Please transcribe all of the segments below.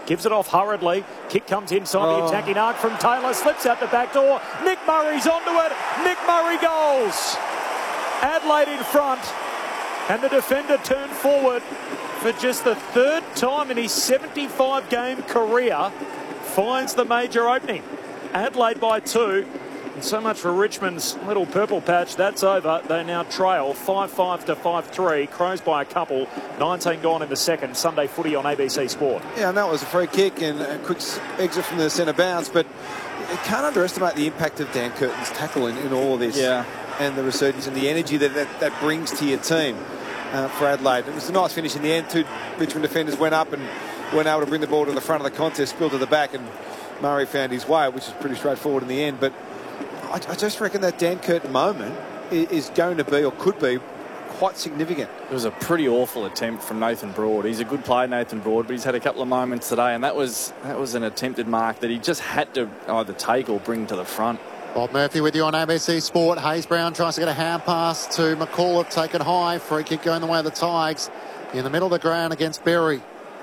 Gives it off hurriedly. Kick comes inside the attacking arc from Taylor. Slips out the back door. Nick Murray's onto it. Nick Murray goals. Adelaide in front. And the defender turned forward for just the third time in his 75-game career. Finds the major opening. Adelaide by 2. And so much for Richmond's little purple patch. That's over. They now trail 5-5 to 5-3. Crows by a couple. 19 gone in the second. Sunday footy on ABC Sport. Yeah, and that was a free kick and a quick exit from the centre bounce. But you can't underestimate the impact of Dan Curtin's tackle in all of this. Yeah. And the resurgence and the energy that brings to your team for Adelaide. It was a nice finish in the end. 2 Richmond defenders went up and weren't able to bring the ball to the front of the contest, spilled to the back, and Murray found his way, which is pretty straightforward in the end. But I just reckon that Dan Curtin moment is going to be, or could be, quite significant. It was a pretty awful attempt from Nathan Broad. He's a good player, Nathan Broad, but he's had a couple of moments today, and that was an attempted mark that he just had to either take or bring to the front. Bob Murphy with you on ABC Sport. Hayes Brown tries to get a hand pass to McAuliffe, taken high. Free kick going the way of the Tigers in the middle of the ground against Berry.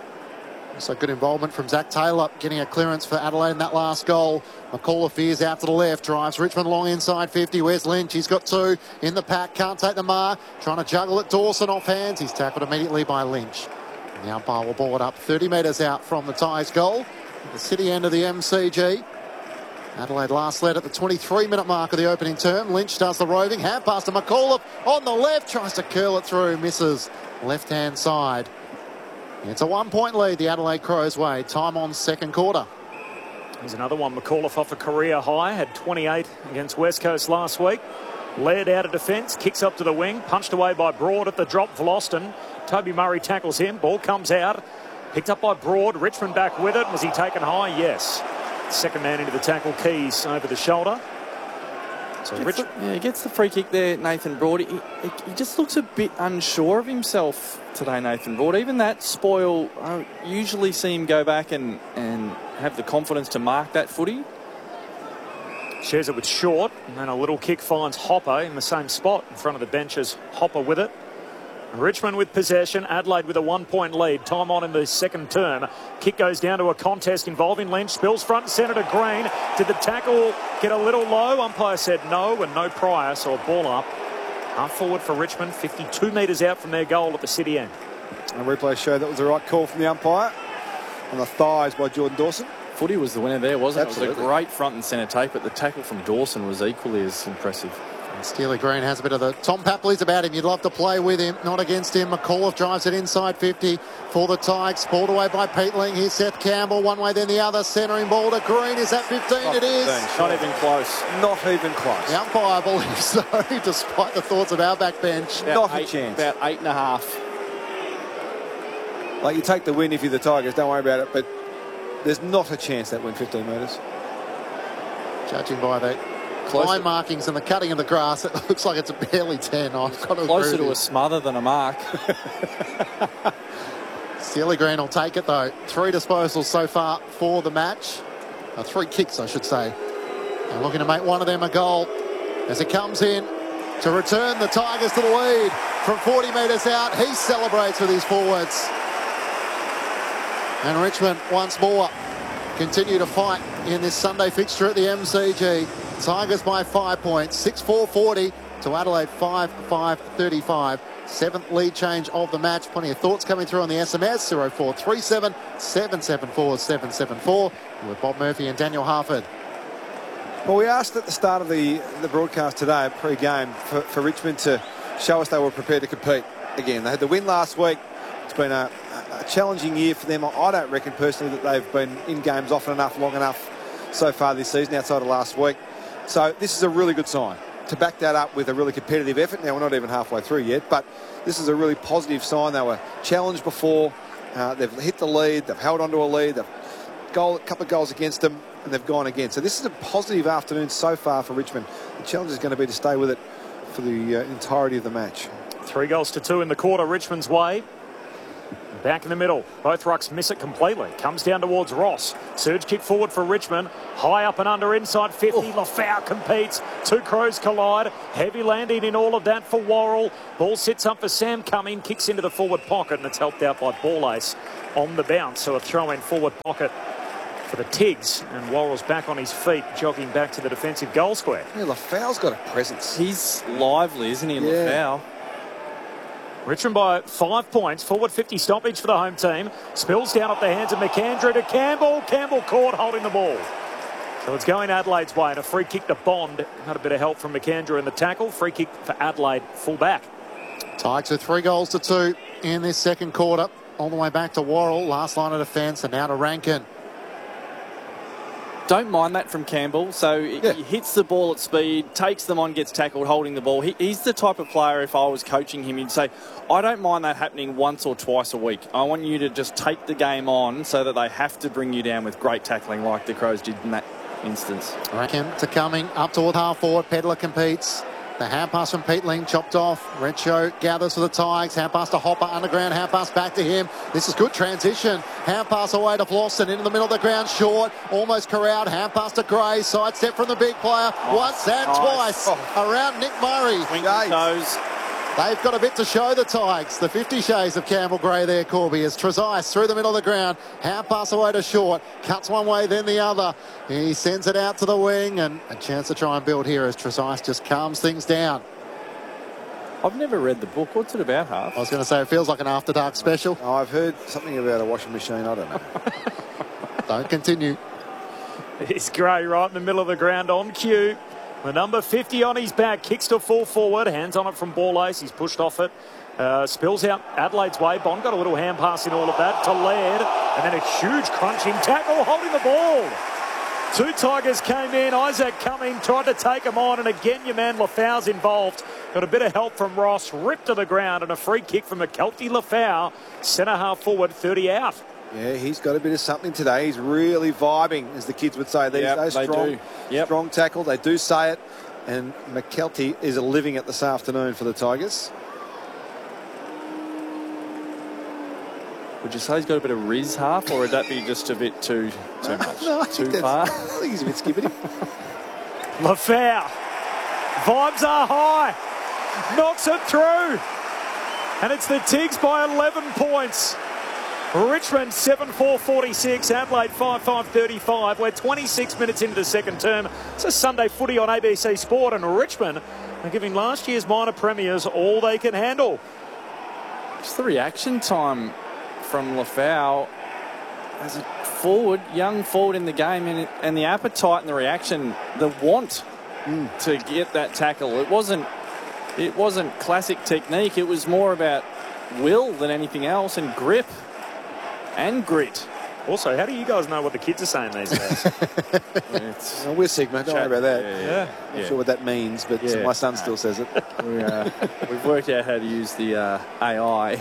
So good involvement from Zach Taylor, getting a clearance for Adelaide in that last goal. McAuliffe veers out to the left, drives Richmond long inside 50. Where's Lynch? He's got 2 in the pack, can't take the mark. Trying to juggle it, Dawson off hands. He's tackled immediately by Lynch. And the umpire will ball it up 30 metres out from the Tigers goal. At the city end of the MCG. Adelaide last led at the 23-minute mark of the opening term. Lynch does the roving, hand pass to McAuliffe on the left, tries to curl it through, misses left-hand side. It's a 1-point lead, the Adelaide Crows way. Time on second quarter. There's another one. McAuliffe off a career high. Had 28 against West Coast last week. Led out of defence. Kicks up to the wing. Punched away by Broad at the drop for Loston. Toby Murray tackles him. Ball comes out. Picked up by Broad. Richmond back with it. Was he taken high? Yes. Second man into the tackle. Keys over the shoulder. So he gets the free kick there, Nathan Broad. He just looks a bit unsure of himself today, Nathan Broad. Even that spoil, I usually see him go back and have the confidence to mark that footy. Shares it with Short, and then a little kick finds Hopper in the same spot in front of the benches. Hopper with it. Richmond with possession. Adelaide with a 1-point lead. Time on in the second term. Kick goes down to a contest involving Lynch. Spills front and centre to Green. Did the tackle get a little low? Umpire said no, and no prior, so a ball up. Half forward for Richmond. 52 metres out from their goal at the city end. And replay showed that was the right call from the umpire. On the thighs by Jordan Dawson. Footy was the winner there, wasn't Absolutely. it? It was a great front and centre take, but the tackle from Dawson was equally as impressive. Steely Green has a bit of the Tom Papley's about him. You'd love to play with him, not against him. McAuliffe drives it inside 50 for the Tigers. Pulled away by Peatling. Here's Seth Campbell, one way then the other. Centering ball to Green. Is that 15? It is. Not even close. Not even close. The umpire believes so, despite the thoughts of our backbench. Not a chance. About 8.5. Like, you take the win if you're the Tigers, don't worry about it, but there's not a chance that win 15 metres. Judging by the line markings and the cutting of the grass, it looks like it's barely 10. I've got to closer to a smother than a mark. Steely Green will take it though. 3 disposals so far for the match. 3 kicks, I should say. And looking to make one of them a goal as it comes in to return the Tigers to the lead from 40 metres out. He celebrates with his forwards. And Richmond once more continue to fight in this Sunday fixture at the MCG. Tigers by 5 points, 6-4-40 to Adelaide 5-5-35. 7th lead change of the match. Plenty of thoughts coming through on the SMS 0437 774 774 with Bob Murphy and Daniel Harford. Well, we asked at the start of the broadcast today, pre-game, for Richmond to show us they were prepared to compete again. They had the win last week. It's been a challenging year for them. I don't reckon personally that they've been in games often enough, long enough so far this season outside of last week. So this is a really good sign. To back that up with a really competitive effort. Now, we're not even halfway through yet, but this is a really positive sign. They were challenged before. They've hit the lead. They've held on to a lead. They've a couple of goals against them, and they've gone again. So this is a positive afternoon so far for Richmond. The challenge is going to be to stay with it for the entirety of the match. 3-2 in the quarter, Richmond's way. Back in the middle. Both rucks miss it completely. Comes down towards Ross. Surge kick forward for Richmond. High up and under inside 50. Lafau competes. 2 Crows collide. Heavy landing in all of that for Worrell. Ball sits up for Sam Cumming. Kicks into the forward pocket and it's helped out by Ball Ace. on the bounce. So a throw in forward pocket for the Tigs, and Worrell's back on his feet, jogging back to the defensive goal square. Yeah, Lafau's got a presence. He's lively, isn't he, Lafau? Richmond by 5 points. Forward 50 stoppage for the home team. Spills down off the hands of McAndrew to Campbell. Campbell caught holding the ball. So it's going Adelaide's way, and a free kick to Bond. Had a bit of help from McAndrew in the tackle. Free kick for Adelaide, full back. Tigers with 3-2 in this second quarter. All the way back to Worrell, last line of defence, and now to Rankin. Don't mind that from Campbell. So he hits the ball at speed, takes them on, gets tackled, holding the ball. He's the type of player, if I was coaching him, he'd say, I don't mind that happening once or twice a week. I want you to just take the game on so that they have to bring you down with great tackling like the Crows did in that instance. Rankin to Cumming, up toward half forward. Pedler competes. The hand pass from Pete Ling, chopped off. Redshow gathers for the Tigers. Hand pass to Hopper, underground. Hand pass back to him. This is good transition. Hand pass away to Flosson, into the middle of the ground, short. Almost corralled. Hand pass to Gray. Sidestep from the big player. Once and twice. Around Nick Murray. Toes. They've got a bit to show the Tigers. The 50 shades of Campbell Gray there, Corby, as Trezise through the middle of the ground. Hand pass away to Short. Cuts one way, then the other. He sends it out to the wing, and a chance to try and build here as Trezise just calms things down. I've never read the book. What's it about, Half? I was going to say, it feels like an After Dark special. Oh, I've heard something about a washing machine. I don't know. Don't continue. It's Gray right in the middle of the ground on cue. The number 50 on his back, kicks to full forward, hands on it from Ball Ace. He's pushed off it, spills out Adelaide's way. Bond got a little hand pass in all of that to Laird, and then a huge crunching tackle holding the ball. 2 Tigers came in. Isaac Cumming tried to take him on, and again your man Lafau's involved. Got a bit of help from Ross, ripped to the ground, and a free kick from McKelty Lafau. Centre half forward, 30 out. Yeah, he's got a bit of something today. He's really vibing, as the kids would say these days. Strong, strong tackle. They do say it. And McKelty is living it this afternoon for the Tigers. Would you say he's got a bit of Riz, Half, or would that be just a bit too much? No, too far? I think he's a bit skippity. Lafau. Vibes are high. Knocks it through. And it's the Tigs by 11 points. Richmond 7-4-46, Adelaide 5-5-35. We're 26 minutes into the second term. It's a Sunday footy on ABC Sport, and Richmond are giving last year's minor premiers all they can handle. Just the reaction time from Lafau as a forward, young forward in the game, and the appetite and the reaction, the want to get that tackle. It wasn't classic technique. It was more about will than anything else, and grip. And grit. Also, how do you guys know what the kids are saying these days? Well, we're Sigma, don't worry about that. Yeah. I'm not sure what that means, but my son still says it. We've worked out how to use the AI.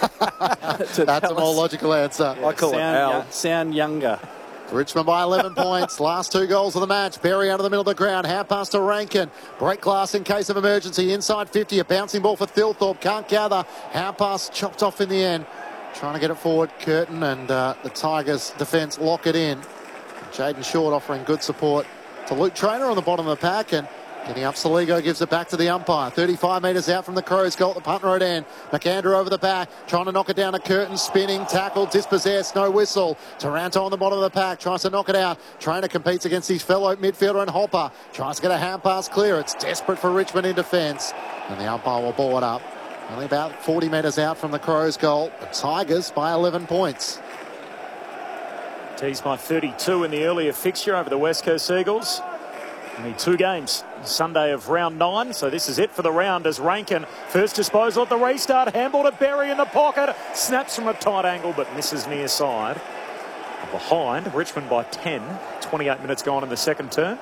That's a more logical answer. I call it sound younger. Richmond by 11 points. Last 2 goals of the match. Berry out of the middle of the ground. Hand pass to Rankin. Break glass in case of emergency. Inside 50. A bouncing ball for Thilthorpe. Can't gather. Hand pass chopped off in the end. Trying to get it forward, Curtin, and the Tigers' defence lock it in. Jaden Short offering good support to Luke Traynor on the bottom of the pack, and getting up Saligo gives it back to the umpire. 35 metres out from the Crows goal at the punt road end. McAndrew over the back, trying to knock it down to Curtin, spinning, tackle, dispossessed, no whistle. Taranto on the bottom of the pack, tries to knock it out. Traynor competes against his fellow midfielder and Hopper. Tries to get a hand pass clear. It's desperate for Richmond in defence, and the umpire will ball it up. Only about 40 metres out from the Crows goal. The Tigers by 11 points. Teased by 32 in the earlier fixture over the West Coast Eagles. Only 2 games. Sunday of round 9. So this is it for the round as Rankin, first disposal at the restart. Handball to Berry in the pocket. Snaps from a tight angle but misses near side. Behind, Richmond by 10. 28 minutes gone in the second term.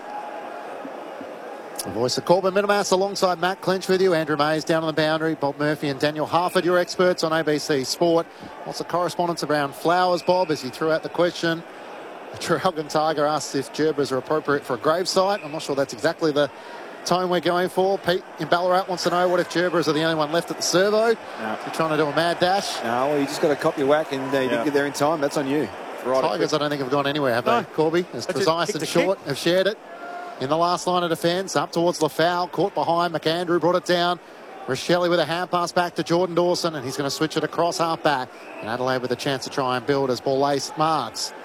The voice of Corbin Minimas alongside Matt Clinch with you. Andrew Mays down on the boundary. Bob Murphy and Daniel Harford, your experts on ABC Sport. Lots of correspondence around Flowers, Bob, as he threw out the question. The Traralgon Tiger asked if gerbers are appropriate for a gravesite. I'm not sure that's exactly the tone we're going for. Pete in Ballarat wants to know what if gerbers are the only one left at the servo. No. If you're trying to do a mad dash. No, well, you just got to cop your whack and you didn't get there in time. That's on you. Right, Tigers, I don't think have gone anywhere, have they, Corby? As Trezise and Short have shared it. In the last line of defence, up towards Lafau, caught behind. McAndrew brought it down. Riccielli with a hand pass back to Jordan Dawson, and he's going to switch it across half back. And Adelaide with a chance to try and build as ball lace marks.